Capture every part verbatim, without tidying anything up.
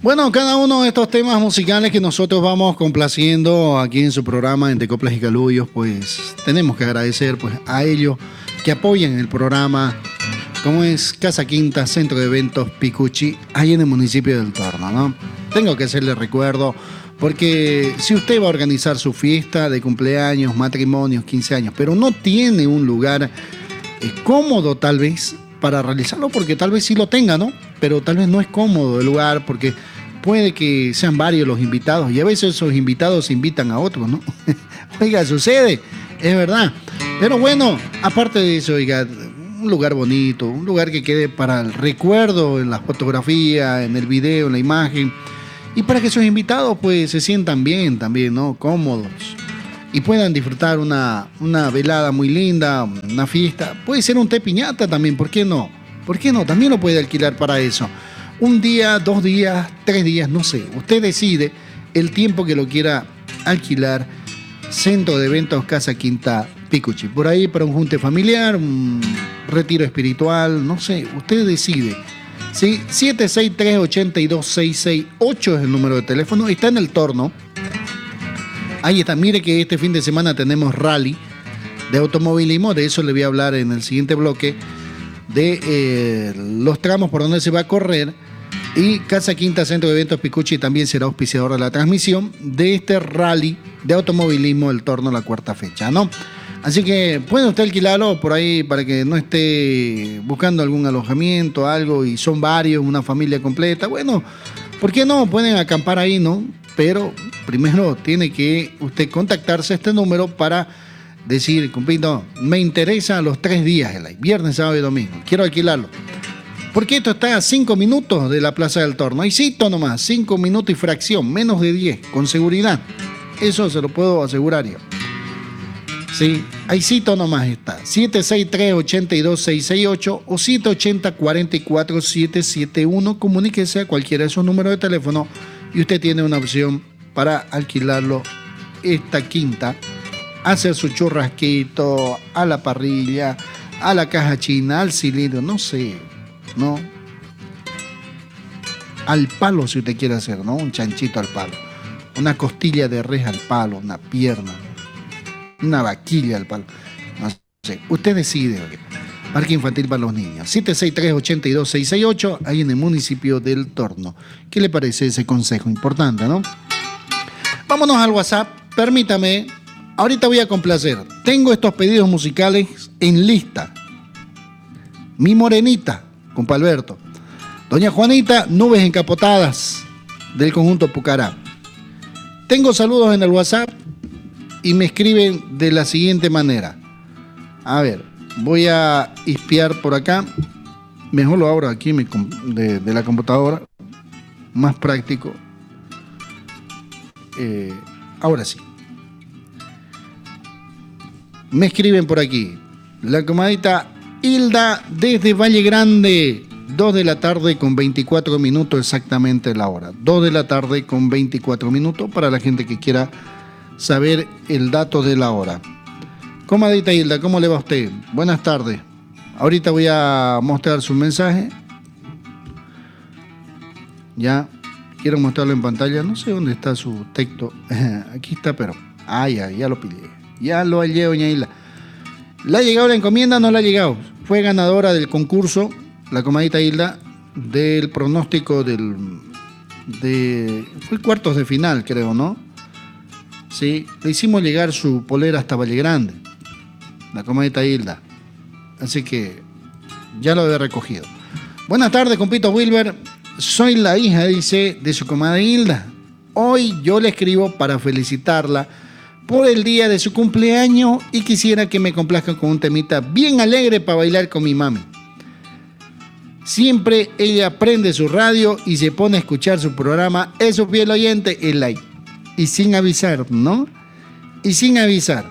Bueno, cada uno de estos temas musicales que nosotros vamos complaciendo aquí en su programa Entre Coplas y Calullos, pues tenemos que agradecer pues, a ellos que apoyan el programa, como es Casa Quinta, Centro de Eventos Picuchi, ahí en el municipio del Torno, ¿no? Tengo que hacerle recuerdo, porque si usted va a organizar su fiesta de cumpleaños, matrimonios, quince años, pero no tiene un lugar eh, cómodo tal vez para realizarlo, porque tal vez sí lo tenga, ¿no? Pero tal vez no es cómodo el lugar, porque puede que sean varios los invitados y a veces esos invitados invitan a otros, ¿no? Oiga, sucede, es verdad. Pero bueno, aparte de eso, oiga, un lugar bonito, un lugar que quede para el recuerdo en la fotografía, en el video, en la imagen, y para que esos invitados pues se sientan bien también, ¿no? Cómodos y puedan disfrutar una, una velada muy linda, una fiesta. Puede ser un té piñata también, ¿por qué no? ¿Por qué no? También lo puede alquilar para eso. Un día, dos días, tres días, no sé. Usted decide el tiempo que lo quiera alquilar. Centro de Eventos Casa Quinta Picuchi. Por ahí para un junte familiar, un retiro espiritual, no sé. Usted decide. ¿Sí? siete seis tres, ocho dos seis seis ocho es el número de teléfono. Está en el Torno. Ahí está. Mire que este fin de semana tenemos rally de automovilismo. De eso le voy a hablar en el siguiente bloque. De eh, los tramos por donde se va a correr. Y Casa Quinta Centro de Eventos Picuchi también será auspiciador de la transmisión de este rally de automovilismo del Torno a la cuarta fecha, ¿no? Así que puede usted alquilarlo por ahí para que no esté buscando algún alojamiento, algo, y son varios, una familia completa. Bueno, ¿por qué no? Pueden acampar ahí, ¿no? Pero primero tiene que usted contactarse a este número para decir, compito, me interesa los tres días, el viernes, sábado y domingo, quiero alquilarlo. Porque esto está a cinco minutos de la Plaza del Torno. Ahí cito nomás, cinco minutos y fracción, menos de diez, con seguridad. Eso se lo puedo asegurar yo. Sí, ahí cito nomás está. siete seis tres, ocho dos seis seis ocho o siete ocho cero, cuatro cuatro siete siete uno. Comuníquese a cualquiera de esos números de teléfono y usted tiene una opción para alquilarlo esta quinta. Hacer su churrasquito a la parrilla, a la caja china, al cilindro, no sé, ¿no? Al palo si usted quiere hacer, ¿no? Un chanchito al palo, una costilla de res al palo, una pierna, una vaquilla al palo, no sé, usted decide. Parque infantil para los niños, siete seis tres, ocho dos seis seis ocho, ahí en el municipio del Torno. ¿Qué le parece ese consejo? Importante, ¿no? Vámonos al WhatsApp, permítame. Ahorita voy a complacer. Tengo estos pedidos musicales en lista. Mi Morenita, compa Alberto. Doña Juanita, Nubes Encapotadas, del conjunto Pucará. Tengo saludos en el WhatsApp y me escriben de la siguiente manera. A ver, voy a espiar por acá. Mejor lo abro aquí de, de la computadora. Más práctico. Eh, ahora sí. Me escriben por aquí. La comadita Hilda desde Valle Grande. dos de la tarde con veinticuatro minutos exactamente la hora. dos de la tarde con veinticuatro minutos para la gente que quiera saber el dato de la hora. Comadita Hilda, ¿cómo le va a usted? Buenas tardes. Ahorita voy a mostrar su mensaje. Ya. Quiero mostrarlo en pantalla. No sé dónde está su texto. Aquí está, pero... Ah, ya, ya lo pillé. Ya lo hallé, doña Hilda. ¿Le ha llegado la encomienda o no le ha llegado? Fue ganadora del concurso, la comadita Hilda, del pronóstico del... de fue cuartos de final, creo, ¿no? Sí, le hicimos llegar su polera hasta Valle Grande, la comadita Hilda. Así que ya lo había recogido. Buenas tardes, compito Wilber. Soy la hija, dice, de su comadre Hilda. Hoy yo le escribo para felicitarla por el día de su cumpleaños y quisiera que me complazca con un temita bien alegre para bailar con mi mami. Siempre ella prende su radio y se pone a escuchar su programa. Es su fiel oyente, el like. Y sin avisar, ¿no? Y sin avisar.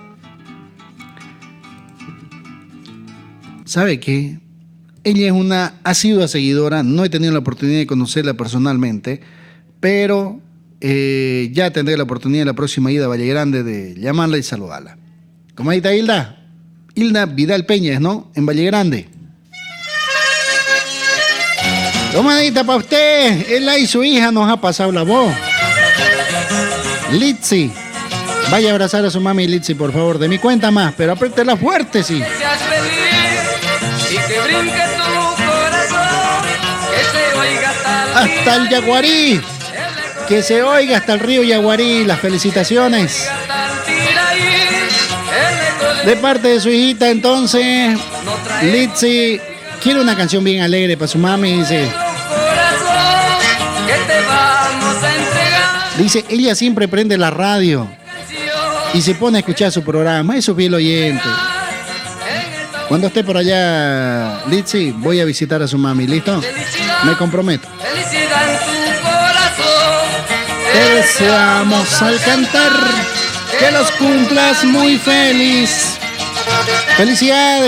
¿Sabe qué? Ella es una asidua seguidora. No he tenido la oportunidad de conocerla personalmente, pero... Eh, ya tendré la oportunidad en la próxima ida a Valle Grande de llamarla y saludarla. Comadita Hilda, Hilda Vidal Peñas, ¿no? En Valle Grande. Tomadita para usted. Él y su hija nos ha pasado la voz. Litzy. Vaya a abrazar a su mami, Litzy, por favor. De mi cuenta más, pero apriétela fuerte, sí. Que seas feliz y que brinque tu corazón, que se oiga hasta el, hasta el Yaguarí. Que se oiga hasta el río Yaguarí. Las felicitaciones. De parte de su hijita, entonces, Litzy quiere una canción bien alegre para su mami, dice. Dice, ella siempre prende la radio y se pone a escuchar su programa. Eso es fiel oyente. Cuando esté por allá, Litzy, voy a visitar a su mami. ¿Listo? Me comprometo. Te deseamos al cantar que los cumplas muy feliz. Felicidades.